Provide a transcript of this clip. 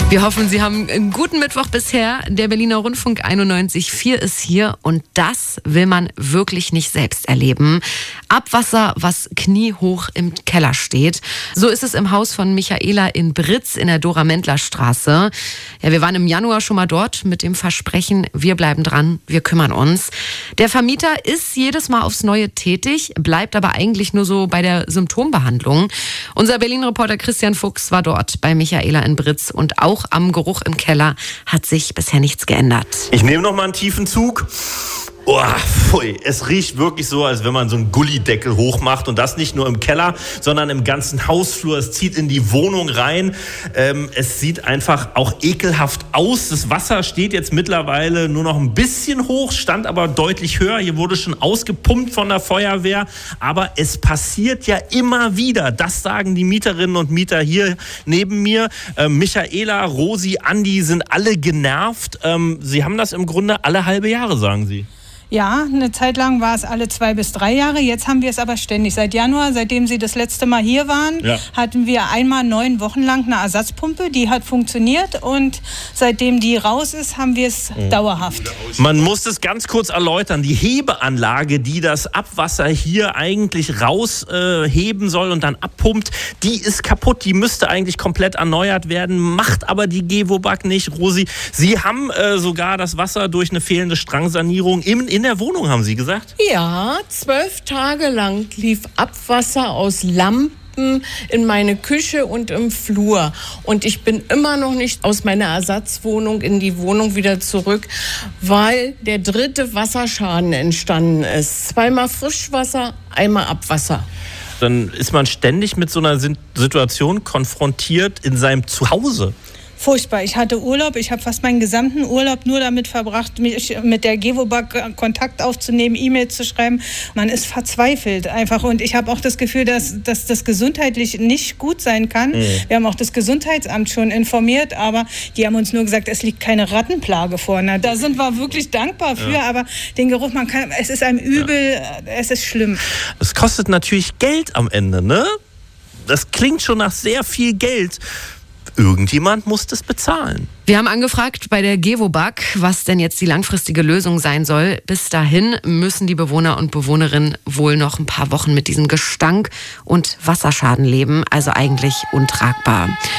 Wir hoffen, Sie haben einen guten Mittwoch bisher. Der Berliner Rundfunk 91.4 ist hier und das will man wirklich nicht selbst erleben. Abwasser, was kniehoch im Keller steht. So ist es im Haus von Michaela in Britz in der Dora-Mendler-Straße. Ja, wir waren im Januar schon mal dort mit dem Versprechen, wir bleiben dran, wir kümmern uns. Der Vermieter ist jedes Mal aufs Neue tätig, bleibt aber eigentlich nur so bei der Symptombehandlung. Unser Berlin-Reporter Christian Fuchs war dort bei Michaela in Britz und auch am Geruch im Keller hat sich bisher nichts geändert. Ich nehme noch mal einen tiefen Zug. Oh, pfui. Es riecht wirklich so, als wenn man so einen Gullideckel hochmacht und das nicht nur im Keller, sondern im ganzen Hausflur. Es zieht in die Wohnung rein. Es sieht einfach auch ekelhaft aus. Das Wasser steht jetzt mittlerweile nur noch ein bisschen hoch, stand aber deutlich höher. Hier wurde schon ausgepumpt von der Feuerwehr. Aber es passiert ja immer wieder. Das sagen die Mieterinnen und Mieter hier neben mir. Michaela, Rosi, Andi sind alle genervt. Sie haben das im Grunde alle halbe Jahre, sagen sie. Ja, eine Zeit lang war es alle 2 bis 3 Jahre. Jetzt haben wir es aber ständig. Seit Januar, seitdem Sie das letzte Mal hier waren, hatten wir einmal 9 Wochen lang eine Ersatzpumpe. Die hat funktioniert und seitdem die raus ist, haben wir es dauerhaft. Man muss es ganz kurz erläutern. Die Hebeanlage, die das Abwasser hier eigentlich rausheben soll und dann abpumpt, die ist kaputt. Die müsste eigentlich komplett erneuert werden, macht aber die Gewobag nicht. Rosi, Sie haben sogar das Wasser durch eine fehlende Strangsanierung in der Wohnung, haben Sie gesagt? Ja, 12 Tage lang lief Abwasser aus Lampen in meine Küche und im Flur. Und ich bin immer noch nicht aus meiner Ersatzwohnung in die Wohnung wieder zurück, weil der 3. Wasserschaden entstanden ist. 2-mal Frischwasser, 1-mal Abwasser. Dann ist man ständig mit so einer Situation konfrontiert in seinem Zuhause. Furchtbar. Ich hatte Urlaub. Ich habe fast meinen gesamten Urlaub nur damit verbracht, mich mit der Gewobag Kontakt aufzunehmen, E-Mails zu schreiben. Man ist verzweifelt einfach. Und ich habe auch das Gefühl, dass das gesundheitlich nicht gut sein kann. Wir haben auch das Gesundheitsamt schon informiert, aber die haben uns nur gesagt, es liegt keine Rattenplage vor. Na, da sind wir wirklich dankbar für. Aber den Geruch, es ist einem übel, es ist schlimm. Es kostet natürlich Geld am Ende, ne? Das klingt schon nach sehr viel Geld. Irgendjemand muss das bezahlen. Wir haben angefragt bei der Gewobag, was denn jetzt die langfristige Lösung sein soll. Bis dahin müssen die Bewohner und Bewohnerinnen wohl noch ein paar Wochen mit diesem Gestank und Wasserschaden leben. Also eigentlich untragbar.